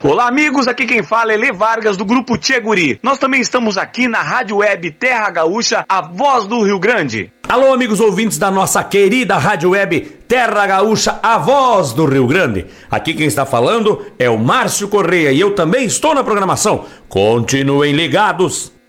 Olá, amigos, aqui quem fala é Lê Vargas, do Grupo Tchê Guri. Nós também estamos aqui na Rádio Web Terra Gaúcha, a voz do Rio Grande. Alô, amigos ouvintes da nossa querida Rádio Web Terra Gaúcha, a voz do Rio Grande. Aqui quem está falando é o Márcio Correia e eu também estou na programação. Continuem ligados.